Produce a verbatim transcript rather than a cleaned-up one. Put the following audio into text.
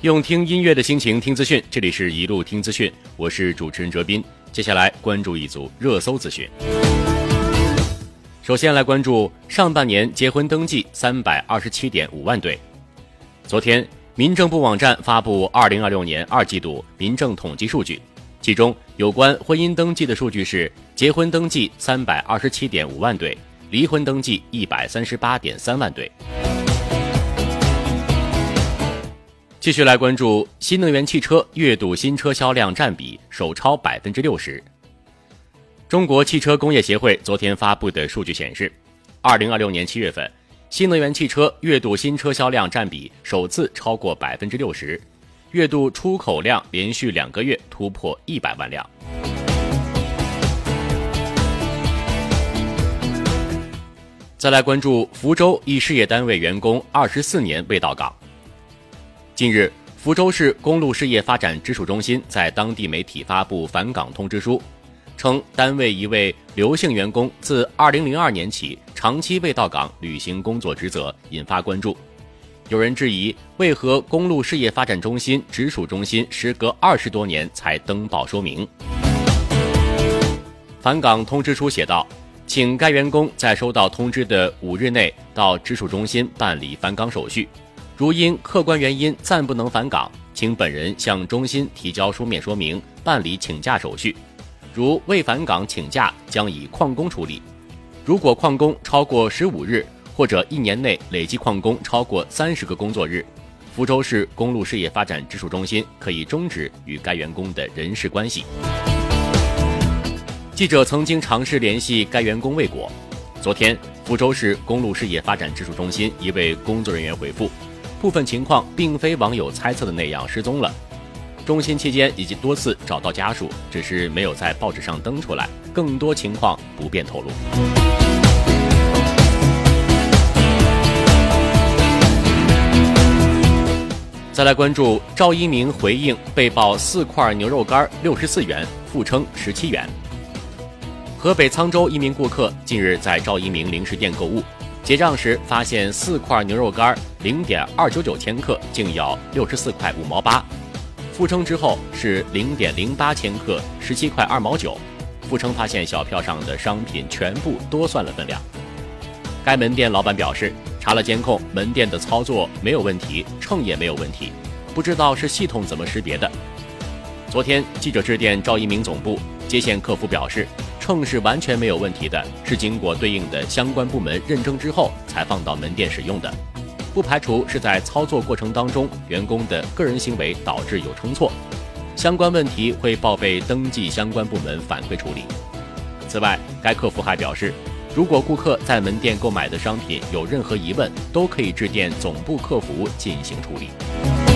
用听音乐的心情听资讯，这里是一路听资讯，我是主持人哲斌。接下来关注一组热搜资讯。首先来关注上半年结婚登记 三百二十七点五万对。昨天，民政部网站发布二零二六年二季度民政统计数据，其中有关婚姻登记的数据是结婚登记 三百二十七点五万对，离婚登记 一百三十八点三万对。继续来关注新能源汽车月度新车销量占比首超 百分之六十。 中国汽车工业协会昨天发布的数据显示，二零二六年七月份，新能源汽车月度新车销量占比首次超过 百分之六十， 月度出口量连续两个月突破一百万辆。再来关注福州一事业单位员工二十四年未到岗。近日，福州市公路事业发展直属中心在当地媒体发布返岗通知书，称单位一位刘姓员工自二零零二年起长期未到岗履行工作职责，引发关注。有人质疑，为何公路事业发展中心直属中心时隔二十多年才登报说明？返岗通知书写道，请该员工在收到通知的五日内到直属中心办理返岗手续。如因客观原因暂不能返岗，请本人向中心提交书面说明，办理请假手续。如未返岗请假，将以旷工处理。如果旷工超过十五日，或者一年内累计旷工超过三十个工作日，福州市公路事业发展直属中心可以终止与该员工的人事关系。记者曾经尝试联系该员工未果。昨天，福州市公路事业发展直属中心一位工作人员回复，部分情况并非网友猜测的那样失踪了。中心期间已经多次找到家属，只是没有在报纸上登出来，更多情况不便透露。再来关注赵一鸣回应被曝四块牛肉干六十四元，复称十七元。河北沧州一名顾客近日在赵一鸣零食店购物，结账时发现四块牛肉干 零点二九九千克竟要六十四块五毛八，复称之后是 零点零八千克十七块二毛九，复称发现小票上的商品全部多算了分量。该门店老板表示，查了监控，门店的操作没有问题，秤也没有问题，不知道是系统怎么识别的。昨天记者致电赵一鸣总部，接线客服表示，秤是完全没有问题的，是经过对应的相关部门认证之后才放到门店使用的，不排除是在操作过程当中员工的个人行为导致有称错，相关问题会报备登记相关部门反馈处理。此外，该客服还表示，如果顾客在门店购买的商品有任何疑问，都可以致电总部客服进行处理。